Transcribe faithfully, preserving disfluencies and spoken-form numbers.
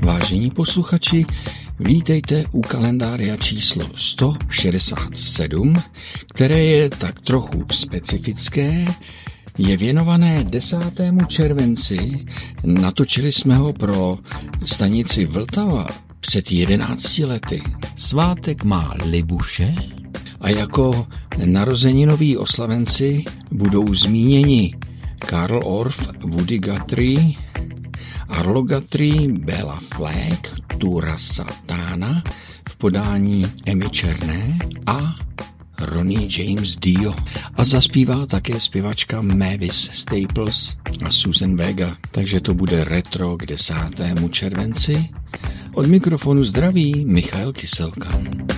Vážení posluchači, vítejte u kalendária číslo sto šedesát sedm, které je tak trochu specifické, je věnované desátému červenci, natočili jsme ho pro stanici Vltava před jedenácti lety. Svátek má Libuše A jako narozeninoví oslavenci budou zmíněni Carl Orff, Woody Guthrie, Arlo Guthrie, Bela Fleck, Tura Satana v podání Emmy Černé a Ronnie James Dio. A zaspívá také zpěvačka Mavis Staples a Susan Vega. Takže to bude retro k desátému červenci. Od mikrofonu zdraví Michal Kyselka.